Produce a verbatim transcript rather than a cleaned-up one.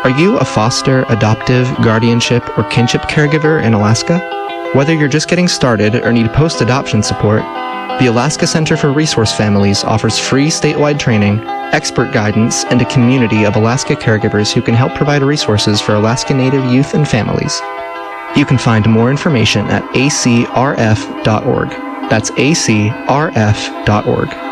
Are you a foster, adoptive, guardianship, or kinship caregiver in Alaska? Whether you're just getting started or need post-adoption support, the Alaska Center for Resource Families offers free statewide training, expert guidance, and a community of Alaska caregivers who can help provide resources for Alaska Native youth and families. You can find more information at A C R F dot org. That's A C R F dot org.